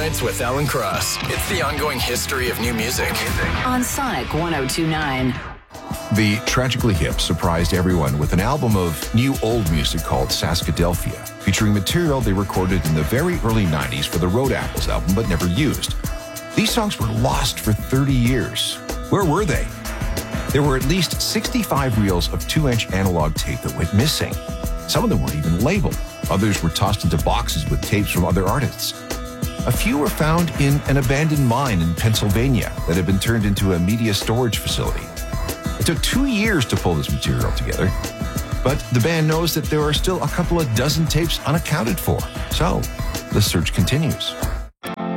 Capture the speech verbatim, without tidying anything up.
Nights with Alan Cross. It's the ongoing history of new music. On Sonic one oh two point nine. The Tragically Hip surprised everyone with an album of new old music called Saskadelphia, featuring material they recorded in the very early nineties for the Road Apples album but never used. These songs were lost for thirty years. Where were they? There were at least sixty-five reels of two-inch analog tape that went missing. Some of them weren't even labeled. Others were tossed into boxes with tapes from other artists. A few were found in an abandoned mine in Pennsylvania that had been turned into a media storage facility. It took two years to pull this material together, but the band knows that there are still a couple of dozen tapes unaccounted for. So the search continues.